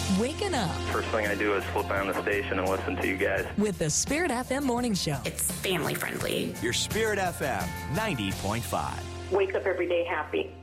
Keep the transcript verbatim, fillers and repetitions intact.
waking up. First thing I do is flip on the station and listen to you guys. With the Spirit F M Morning Show. It's family friendly. Your Spirit F M ninety point five. Wake up every day happy.